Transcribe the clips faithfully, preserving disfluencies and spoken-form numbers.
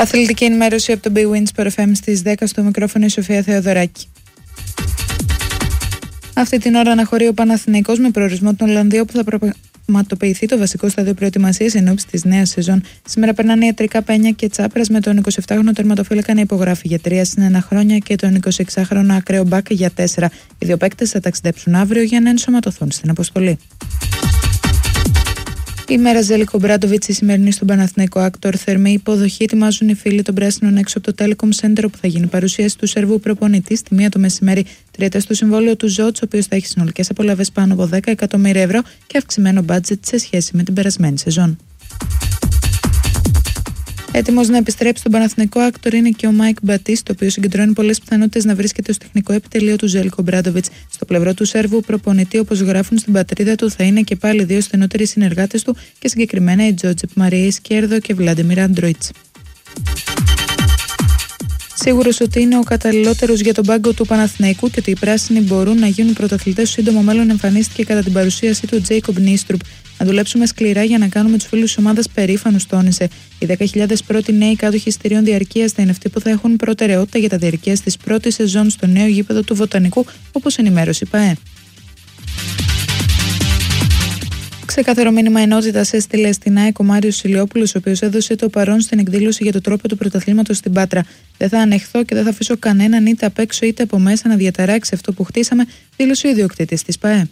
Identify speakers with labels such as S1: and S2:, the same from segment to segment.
S1: Αθλητική ενημέρωση από το Big Win Sport εφ εμ στις δέκα, στο μικρόφωνο η Σοφία Θεοδωράκη. Αυτή την ώρα αναχωρεί ο Παναθηναϊκός με προορισμό τον Ολλανδίο, που θα πραγματοποιηθεί το βασικό στάδιο προετοιμασίας εν ώψη της νέας σεζόν. Σήμερα περνάνε ιατρικά Πένια και Τσάπρας, με τον εικοσιεπτάχρονο τερματοφύλακα να υπογράφει για τρία συν ένα χρόνια και τον εικοσιεξάχρονο ακραίο μπακ για τέσσερα. Οι δύο παίκτες θα ταξιδέψουν αύριο για να ενσωματωθούν στην αποστολή. Η μέρα Ζέλικο Μπράντοβιτς, η σημερινή στον Παναθηναϊκό Άκτορ. Θερμή υποδοχή ετοιμάζουν οι φίλοι των Πράσινων έξω από το Telecom Center, όπου θα γίνει παρουσίαση του Σερβού προπονητή στη μία το μεσημέρι. Τριετές στο συμβόλαιο του Ζότς, ο οποίος θα έχει συνολικές απολαβές πάνω από δέκα εκατομμύρια ευρώ και αυξημένο μπάτζετ σε σχέση με την περασμένη σεζόν. Έτοιμος να επιστρέψει στον Παναθηναϊκό Άκτορ είναι και ο Μάικ Μπατίστ, ο οποίος συγκεντρώνει πολλές πιθανότητες να βρίσκεται στο τεχνικό επιτελείο του Ζέλικο Μπράντοβιτς. Στο πλευρό του Σέρβου προπονητή, όπως γράφουν στην πατρίδα του, θα είναι και πάλι δύο στενότεροι συνεργάτες του, και συγκεκριμένα οι Τζότζεπ Μαρία Ισκέρδο και Βλάντιμιρ Αντρόιτς. Σίγουρος ότι είναι ο καταλληλότερος για τον πάγκο του Παναθηναϊκού και ότι οι πράσινοι μπορούν να γίνουν πρωταθλητές στο σύντομο μέλλον, εμφανίστηκε κατά την παρουσίαση του Τζέικομπ Νίστρουπ. Να δουλέψουμε σκληρά για να κάνουμε τους φίλους της ομάδας περήφανους, τόνισε. Οι δέκα χιλιάδες πρώτοι νέοι κάτοχοι εισιτηρίων διαρκείας θα είναι αυτοί που θα έχουν προτεραιότητα για τα διαρκείας της πρώτης σεζόν στο νέο γήπεδο του Βοτανικού, όπως ενημέρωσε η ΠΑΕ. Ξεκάθαρο μήνυμα ενότητας έστειλε στην ΑΕΚ ο Μάριος Ηλιόπουλος, ο οποίος έδωσε το παρόν στην εκδήλωση για το τρόπο του πρωταθλήματος στην Πάτρα. Δεν θα ανεχθώ και δεν θα αφήσω κανέναν είτε απ' έξω είτε από μέσα να διαταράξει αυτό που χτίσαμε, δήλωσε ο ιδιοκτήτης της ΠΑΕ.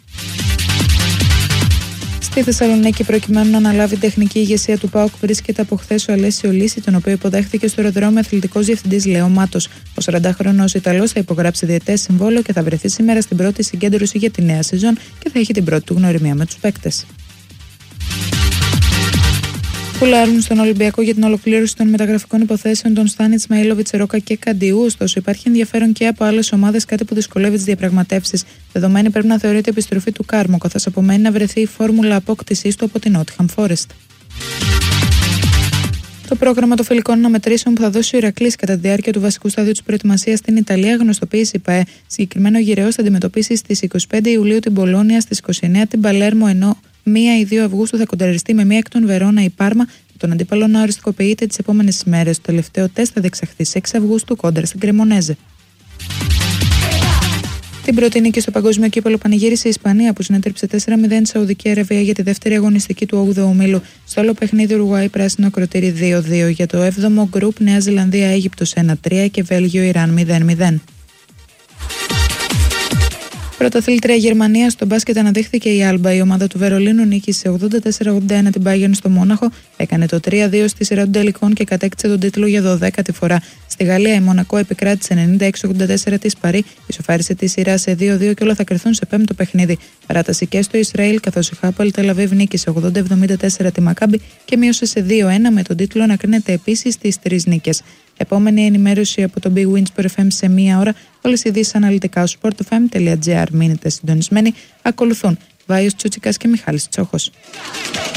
S1: Στη Θεσσαλονίκη, προκειμένου να αναλάβει τεχνική ηγεσία του ΠΑΟΚ, βρίσκεται από χθες ο Αλέσιο Λύση, τον οποίο υποδέχθηκε στο αεροδρόμιο αθλητικός διευθυντής Λέο Μάτος. Ο σαραντάχρονος Ιταλός θα υπογράψει διετές συμβόλαιο και θα βρεθεί σήμερα στην πρώτη συγκέντρωση για τη νέα σεζόν και θα έχει την πρώτη του γνωριμία με τους παίκτες. Πουλάρουν στον Ολυμπιακό για την ολοκλήρωση των μεταγραφικών υποθέσεων των Στάνιτ, Σμαήλοβιτς, Ρόκα και Καντιού. Ωστόσο, υπάρχει ενδιαφέρον και από άλλες ομάδες, κάτι που δυσκολεύει τις διαπραγματεύσεις. Δεδομένη πρέπει να θεωρείται η επιστροφή του Κάρμο, καθώς απομένει να βρεθεί η φόρμουλα απόκτησής του από την Νότιχαμ Φόρεστ. Το πρόγραμμα των φιλικών αναμετρήσεων που θα δώσει ο Ηρακλής κατά τη διάρκεια του βασικού στάδιου της προετοιμασίας στην Ιταλία γνωστοποίησε η ΠΑΕ. Συγκεκριμένο, ο Γυραιός θα αντιμετωπίσει στις είκοσι πέντε Ιουλίου την Μπολόνια, στις είκοσι εννέα την Παλέρμο, ενώ μία ή δύο Αυγούστου θα κοντραριστεί με μία εκ των Βερόνα η Πάρμα, και τον αντίπαλο να οριστικοποιείται τις επόμενες ημέρες. Το τελευταίο τεστ θα διεξαχθεί στις έξι Αυγούστου κόντρα στην Κρεμονέζε. Την πρώτη νίκη στο παγκόσμιο κύπελλο πανηγύρισε η Ισπανία, που συνέτριψε τέσσερα μηδέν τη Σαουδική Αραβία για τη δεύτερη αγωνιστική του όγδοου ομίλου. Στο άλλο παιχνίδι, Ουρουγουάη πράσινο ακροτήρι δύο δύο. Για το έβδομο γκρουπ, Νέα Ζηλανδία Αίγυπτος ένα τρία και Βέλγιο Ιράν μηδέν μηδέν. Πρωταθλήτρια Γερμανία στο μπάσκετ αναδείχθηκε η Άλμπα. Η ομάδα του Βερολίνου νίκησε ογδόντα τέσσερα ογδόντα ένα την Bayern στο Μόναχο, έκανε το τρία δύο στη σειρά των τελικών και κατέκτησε τον τίτλο για δωδέκατη φορά. Στη Γαλλία η Μονακό επικράτησε ενενήντα έξι ογδόντα τέσσερα τη Παρί, ισοφάρισε τη σειρά σε δύο δύο και όλα θα κρυθούν σε πέμπτο παιχνίδι. Παράταση και στο Ισραήλ, καθώς η Χάπολ Τελαβίβ νίκησε ογδόντα εβδομήντα τέσσερα τη Μακάμπι και μείωσε σε δύο ένα, με τον τίτλο να κρίνεται επίσης στις τρεις νίκες. Επόμενη ενημέρωση από το Big Win Sport εφ εμ σε μία ώρα. Όλες οι ειδήσεις αναλυτικά στο sport f m τελεία g r. Μείνετε συντονισμένοι. Ακολουθούν Βάιος Τσούτσικας και Μιχάλης Τσόχος.